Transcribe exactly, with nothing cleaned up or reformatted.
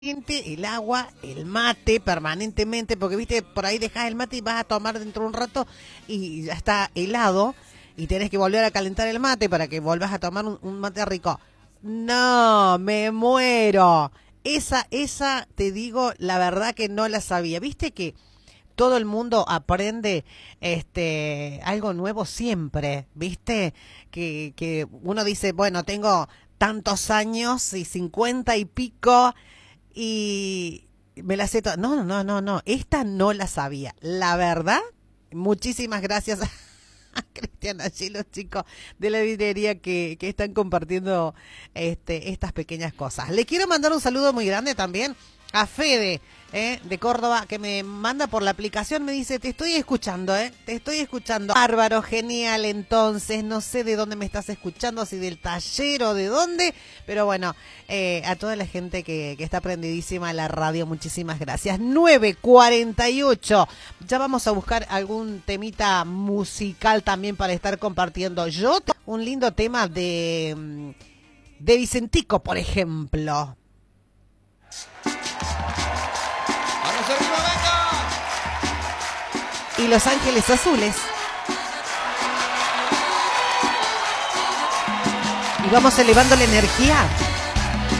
el agua, el mate permanentemente, porque viste, por ahí dejas el mate y vas a tomar dentro de un rato y ya está helado y tenés que volver a calentar el mate para que vuelvas a tomar un, un mate rico. No, me muero. Esa, esa, te digo, la verdad que no la sabía. Viste que todo el mundo aprende este algo nuevo siempre, ¿viste? Que, que uno dice, bueno, tengo tantos años y cincuenta y pico y me la sé toda. No, no, no, no, esta no la sabía. La verdad, muchísimas gracias a Cristian, allí los chicos de la vidrería que, que están compartiendo este, estas pequeñas cosas. Le quiero mandar un saludo muy grande también a Fede, eh, de Córdoba, que me manda por la aplicación, me dice, te estoy escuchando, eh, te estoy escuchando. Bárbaro, genial, entonces, no sé de dónde me estás escuchando, si del taller o de dónde, pero bueno, eh, a toda la gente que, que está prendidísima a la radio, muchísimas gracias. nueve cuarenta y ocho, ya vamos a buscar algún temita musical también para estar compartiendo. Yo, un lindo tema de, de Vicentico, por ejemplo. Y Los Ángeles Azules. Y vamos elevando la energía.